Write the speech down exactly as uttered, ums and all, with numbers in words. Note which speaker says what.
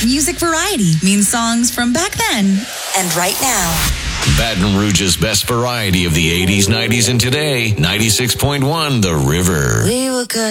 Speaker 1: Music variety means songs from back then and right now.
Speaker 2: Baton Rouge's best variety of the eighties, nineties, and today. ninety-six point one The River.
Speaker 3: We were good.